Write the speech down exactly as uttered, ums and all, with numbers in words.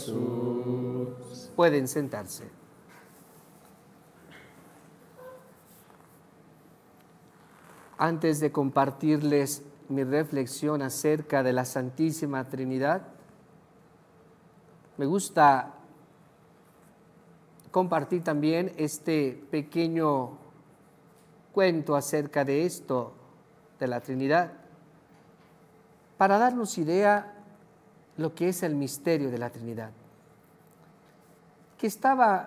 Jesús. Pueden sentarse. Antes de compartirles mi reflexión acerca de la Santísima Trinidad, me gusta compartir también este pequeño cuento acerca de esto, de la Trinidad, para darnos idea lo que es el misterio de la Trinidad, que estaba